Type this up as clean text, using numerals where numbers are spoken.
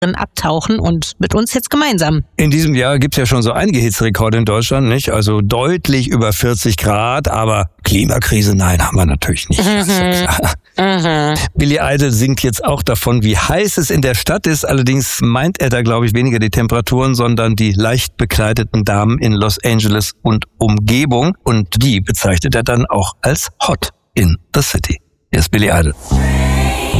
abtauchen und mit uns jetzt gemeinsam. In diesem Jahr gibt's ja schon so einige Hitzerekorde in Deutschland, nicht? Also deutlich über 40 Grad, aber Klimakrise, nein, haben wir natürlich nicht. Billy Idol singt jetzt auch davon, wie heiß es in der Stadt ist. Allerdings meint er da, glaube ich, weniger die Temperaturen, sondern die leicht bekleideten Damen in Los Angeles und Umgebung. Und die bezeichnet er dann auch als hot in the city. Hier ist Billy Idol.